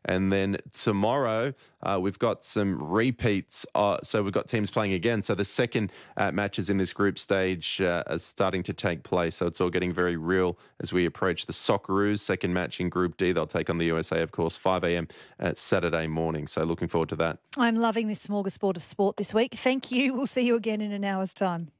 And then tomorrow, we've got some repeats. So we've got teams playing again. So the second matches in this group stage are starting to take place. So it's all getting very real as we approach the Socceroos. Second match in Group D. They'll take on the USA, of course, 5 a.m. Saturday morning. So looking forward to that. I'm loving this smorgasbord of sport this week. Thank you. We'll see you again in an hour's time.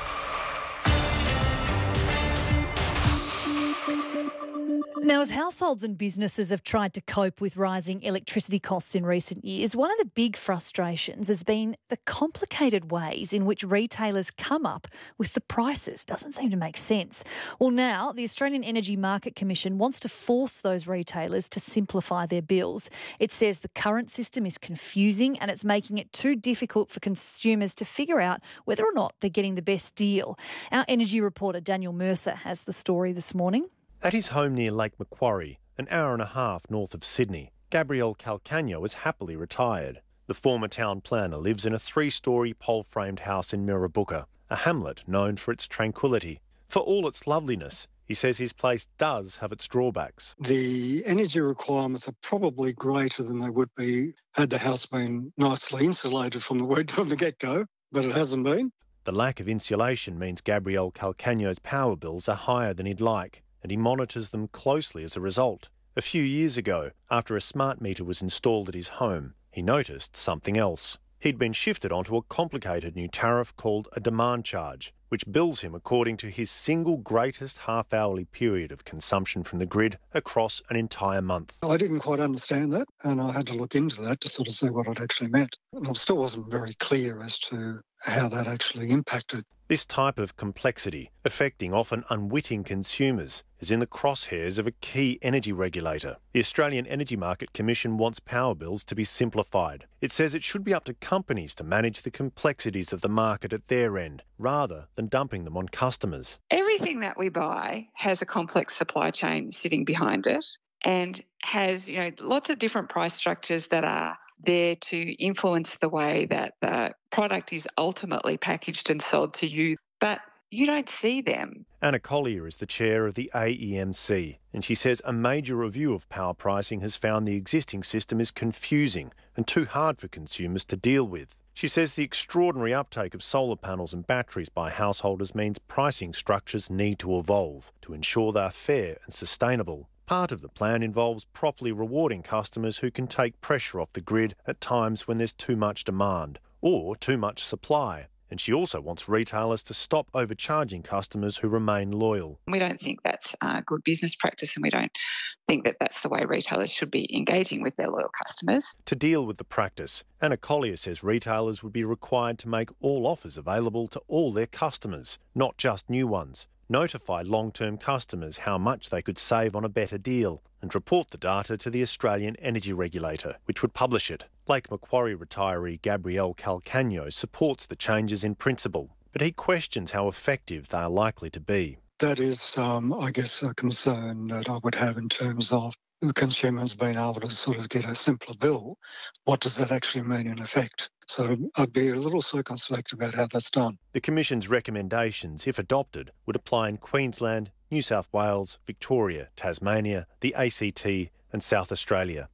Now, as households and businesses have tried to cope with rising electricity costs in recent years, one of the big frustrations has been the complicated ways in which retailers come up with the prices. Doesn't seem to make sense. Well, now the Australian Energy Market Commission wants to force those retailers to simplify their bills. It says the current system is confusing and it's making it too difficult for consumers to figure out whether or not they're getting the best deal. Our energy reporter Daniel Mercer has the story this morning. At his home near Lake Macquarie, an hour and a half north of Sydney, Gabrielle Calcagno is happily retired. The former town planner lives in a 3-storey pole-framed house in Mirrabooka, a hamlet known for its tranquility. For all its loveliness, he says his place does have its drawbacks. The energy requirements are probably greater than they would be had the house been nicely insulated from the get-go, but it hasn't been. The lack of insulation means Gabrielle Calcagno's power bills are higher than he'd like, and he monitors them closely as a result. A few years ago, after a smart meter was installed at his home, he noticed something else. He'd been shifted onto a complicated new tariff called a demand charge, which bills him according to his single greatest half-hourly period of consumption from the grid across an entire month. I didn't quite understand that, and I had to look into that to sort of see what it actually meant. And it still wasn't very clear as to how that actually impacted. This type of complexity, affecting often unwitting consumers, is in the crosshairs of a key energy regulator. The Australian Energy Market Commission wants power bills to be simplified. It says it should be up to companies to manage the complexities of the market at their end, rather than dumping them on customers. Everything that we buy has a complex supply chain sitting behind it and has, lots of different price structures that are there to influence the way that the product is ultimately packaged and sold to you, but you don't see them. Anna Collier is the chair of the AEMC, and she says a major review of power pricing has found the existing system is confusing and too hard for consumers to deal with. She says the extraordinary uptake of solar panels and batteries by householders means pricing structures need to evolve to ensure they are fair and sustainable. Part of the plan involves properly rewarding customers who can take pressure off the grid at times when there's too much demand or too much supply. And she also wants retailers to stop overcharging customers who remain loyal. We don't think that's good business practice, and we don't think that that's the way retailers should be engaging with their loyal customers. To deal with the practice, Anna Collier says retailers would be required to make all offers available to all their customers, not just new ones. Notify long-term customers how much they could save on a better deal and report the data to the Australian Energy Regulator, which would publish it. Lake Macquarie retiree Gabrielle Calcagno supports the changes in principle, but he questions how effective they are likely to be. That is, I guess, a concern that I would have in terms of the consumers being able to sort of get a simpler bill. What does that actually mean in effect? So I'd be a little circumspect about how that's done. The Commission's recommendations, if adopted, would apply in Queensland, New South Wales, Victoria, Tasmania, the ACT and South Australia.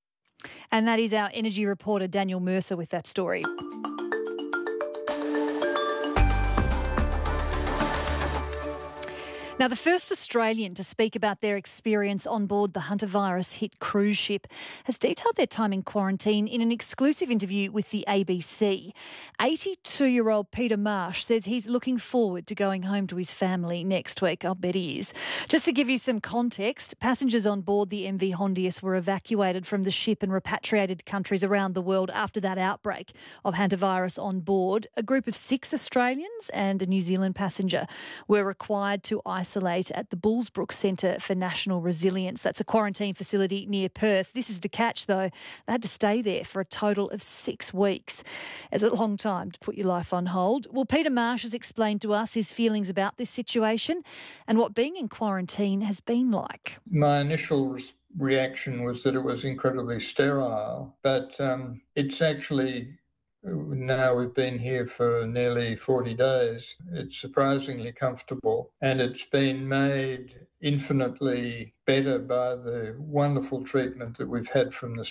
And that is our energy reporter Daniel Mercer with that story. Now, the first Australian to speak about their experience on board the Hantavirus hit cruise ship has detailed their time in quarantine in an exclusive interview with the ABC. 82-year-old Peter Marsh says he's looking forward to going home to his family next week. I'll bet he is. Just to give you some context, passengers on board the MV Hondius were evacuated from the ship and repatriated to countries around the world after that outbreak of hantavirus on board. A group of 6 Australians and a New Zealand passenger were required to isolate at the Bullsbrook Centre for National Resilience. That's a quarantine facility near Perth. This is the catch, though. They had to stay there for a total of 6 weeks. It's a long time to put your life on hold. Well, Peter Marsh has explained to us his feelings about this situation and what being in quarantine has been like. My initial reaction was that it was incredibly sterile, but it's actually... Now we've been here for nearly 40 days. It's surprisingly comfortable, and it's been made infinitely better by the wonderful treatment that we've had from the